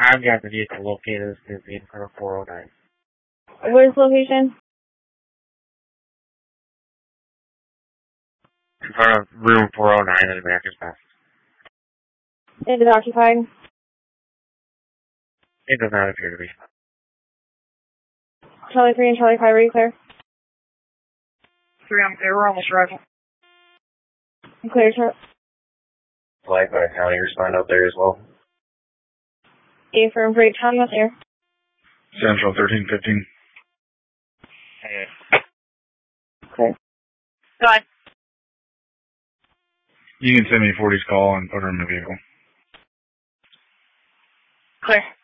I've got the vehicle located in front of 409. Where's the location? In front of room 409 at America's Best. Is it occupied? It does not appear to be. Charlie 3 and Charlie 5, are you clear? 3, I'm clear. We're almost arriving. Clear, Charlie. Flight by county respond out there as well. A firm break, Tommy, what's there? Central 1315. Hey. Clear. Go ahead. You can send me 40's call and put her in the vehicle. Clear.